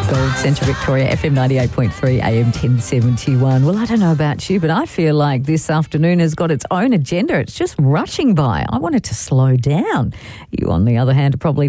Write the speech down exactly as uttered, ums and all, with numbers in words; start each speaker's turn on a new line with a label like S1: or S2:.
S1: Gold, Central Victoria, F M ninety-eight point three, A M ten seventy-one. Well, I don't know about you, but I feel like this afternoon has got its own agenda. It's just rushing by. I want it to slow down. You, on the other hand, are probably